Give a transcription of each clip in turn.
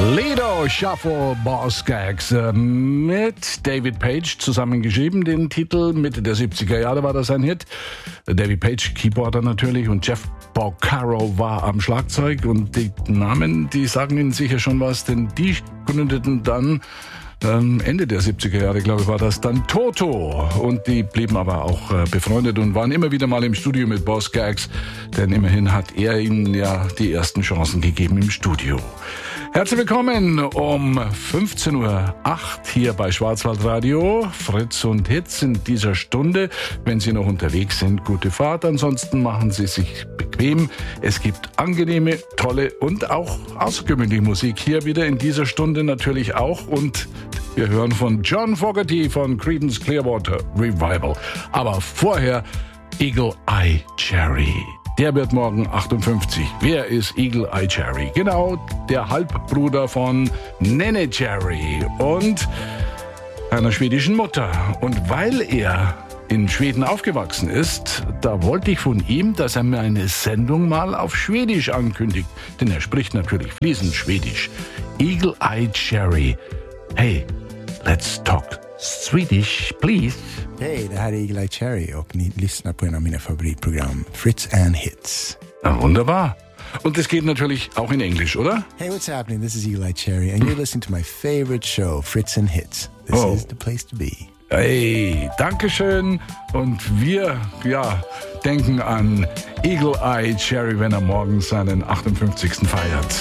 Lido Shuffle Boss Gags mit David Page zusammengeschrieben, den Titel. Mitte der 70er Jahre war das ein Hit. David Page, Keyboarder natürlich, und Jeff Porcaro war am Schlagzeug. Und die Namen, die sagen Ihnen sicher schon was, denn die gründeten dann Ende der 70er Jahre, glaube ich, war das dann Toto. Und die blieben aber auch befreundet und waren immer wieder mal im Studio mit Boss Gags, denn immerhin hat er ihnen ja die ersten Chancen gegeben im Studio. Herzlich willkommen um 15.08 Uhr hier bei Schwarzwaldradio. Fritz und Hits in dieser Stunde. Wenn Sie noch unterwegs sind, gute Fahrt. Ansonsten machen Sie sich bequem. Es gibt angenehme, tolle und auch außergewöhnliche Musik hier wieder in dieser Stunde natürlich auch. Und wir hören von John Fogerty von Creedence Clearwater Revival. Aber vorher Eagle Eye Cherry. Der wird morgen 58. Wer ist Eagle Eye Cherry? Genau, der Halbbruder von Nene Cherry und einer schwedischen Mutter. Und weil er in Schweden aufgewachsen ist, da wollte ich von ihm, dass er mir eine Sendung mal auf Schwedisch ankündigt. Denn er spricht natürlich fließend Schwedisch. Eagle Eye Cherry. Hey, let's talk Swedish, please. Hej, det här är Eagle Eye Cherry och ni lyssnar på en av mina favoritprogram, Fritz and Hits. Ja, wunderbar. Und es geht natürlich auch in Englisch, oder? Hey, what's happening? This is Eagle Eye Cherry and you're listening to my favorite show, Fritz and Hits. This is the place to be. Hey, Dankeschön. Und wir, denken an Eagle Eye Cherry, wenn er morgen seinen 58. feiert.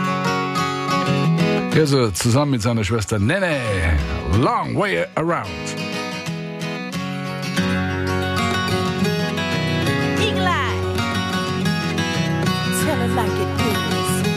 Er ist zusammen mit seiner Schwester Nene, Long Way Around.